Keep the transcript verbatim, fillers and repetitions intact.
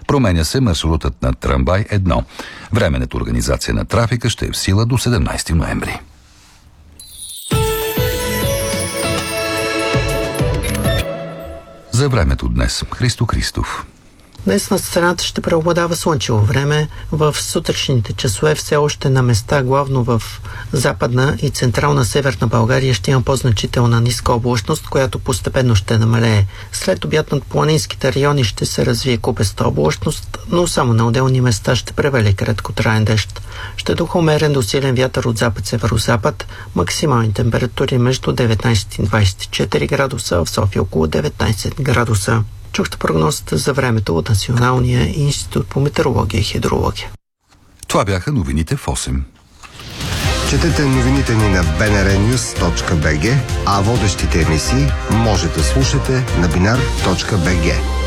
Променя се маршрутът на трамвай едно. Временната организация на трафика ще е в сила до седемнайсети ноември. За времето днес. Христо Христов. Днес на страната ще преобладава слънчево време. В сутрешните часове все още на места, главно в западна и централна северна България, ще има по-значителна ниска облачност, която постепенно ще намалее. След обяд над планинските райони ще се развие купеста облачност, но само на отделни места ще превали краткотраен дъжд. Ще духа умерен до силен вятър от запад-северозапад, максимални температури между деветнайсет и двайсет и четири градуса, в София около деветнайсет градуса. Чухте прогнозата за времето от Националния институт по метеорология и хидрология. Това бяха новините в осем. Четете новините ни на би ен ар нюс точка би джи, а водещите емисии може да слушате на бинар точка би джи.